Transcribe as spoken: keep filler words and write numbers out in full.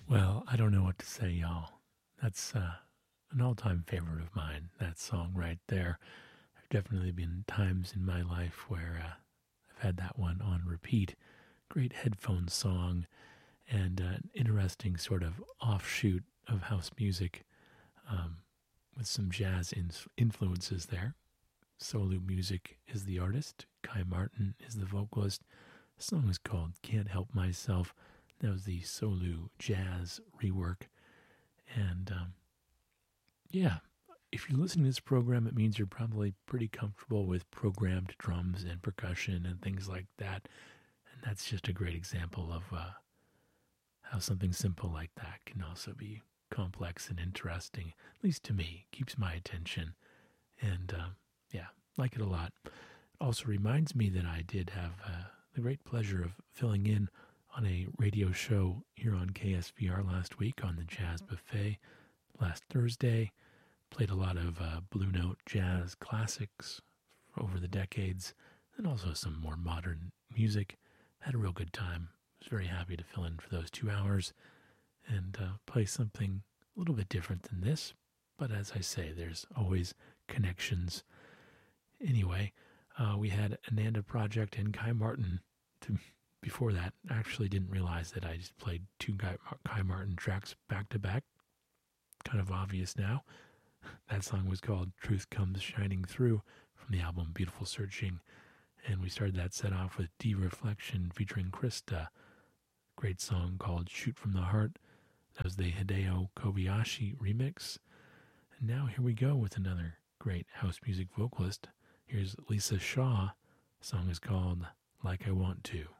Well, I don't know what to say, y'all. That's uh, an all time favorite of mine, that song right there. There've definitely been times in my life where uh, I've had that one on repeat. Great headphone song and uh, an interesting sort of offshoot of house music um, with some jazz in- influences there. Solo Music is the artist, Kai Martin is the vocalist. The song is called Can't Help Myself. That was the Solu Jazz rework. And um, yeah, if you're listening to this program, it means you're probably pretty comfortable with programmed drums and percussion and things like that. And that's just a great example of uh, how something simple like that can also be complex and interesting, at least to me, keeps my attention. And um, yeah, like it a lot. It also reminds me that I did have uh, the great pleasure of filling in on a radio show here on K S V R last week on the Jazz Buffet last Thursday. Played a lot of uh, Blue Note jazz classics over the decades and also some more modern music. Had a real good time. Was very happy to fill in for those two hours and uh, play something a little bit different than this. But as I say, there's always connections. Anyway, uh, we had Ananda Project and Kai Martin. To, before that, I actually didn't realize that I just played two Kai, Kai Martin tracks back to back. Kind of obvious now. That song was called Truth Comes Shining Through from the album Beautiful Searching. And we started that set off with D-Reflection featuring Krista. Great song called Shoot From the Heart. That was the Hideo Kobayashi remix. And now here we go with another great house music vocalist. Here's Lisa Shaw. The song is called Like I Want To.